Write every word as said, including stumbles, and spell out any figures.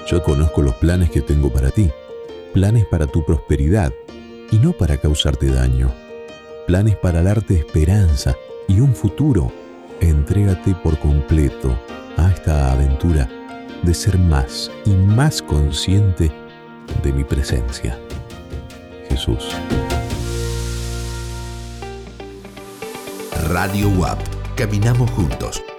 Yo conozco los planes que tengo para ti, planes para tu prosperidad y no para causarte daño, planes para darte esperanza y un futuro. Entrégate por completo a esta aventura de ser más y más consciente de mi presencia. Jesús. Radio W A P. Caminamos juntos.